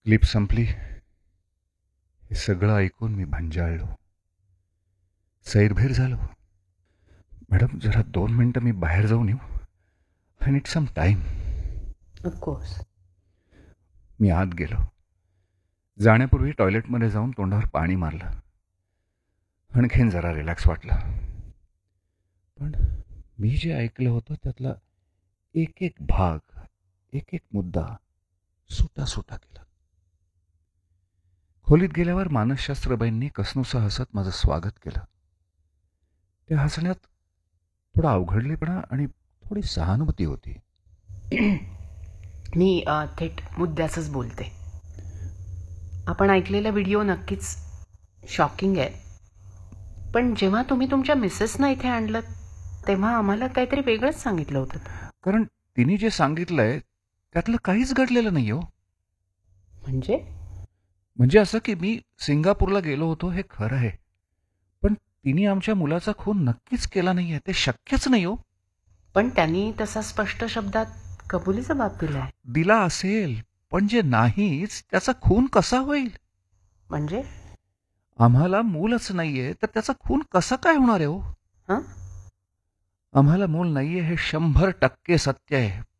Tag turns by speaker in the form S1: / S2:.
S1: Clip संपली. हे सगळं ऐकून मी भंजाळलो, सैरभैर झालो. मॅडम, जरा 2 मिनिटं मी बाहेर जाऊन येऊ. I need some time.
S2: Of course.
S1: मी आत गेलो. जाण्यापूर्वी टॉयलेटमध्ये जाऊन तोंडावर पाणी मारलं. आणखीन जरा रिलॅक्स वाटलं. पण मी जे ऐकलं होतं त्यातला एक एक भाग, एक एक मुद्दा सुटा केला. खोलीत गेल्यावर मानसशास्त्रबाईंनी कसनुसं हसत माझं स्वागत केलं. त्या हसण्यात थोडा अवघडलेपणा आणि थोडी सहानुभूती होती.
S2: मी थेट मुद्द्याचंच बोलते. आपण ऐकलेला व्हिडिओ नक्कीच शॉकिंग आहे. पण जेव्हा तुम्ही तुमच्या मिसेसना इथे आणलं तेव्हा आम्हाला काहीतरी वेगळंच सांगितलं होतं.
S1: कारण तिने जे सांगितलंय त्यातलं काहीच घडलेलं नाही हो. म्हणजे असं की मी सिंगापूरला गेलो होतो हे खरं आहे, पण तिने आमच्या मुलाचा खून नक्कीच केला नाहीये. ते शक्यच नाही हो.
S2: पण त्यांनी तसा स्पष्ट शब्दात कबुलीचा बाब दिलाय.
S1: दिला असेल, पण जे नाहीच त्याचा खून कसा होईल?
S2: म्हणजे
S1: आम्हाला मूलच नाहीये तर त्याचा खून कसा काय होणार आहे हो?
S2: हं?
S1: आम्हाला मूल नाहीये हे 100% सत्य आहे.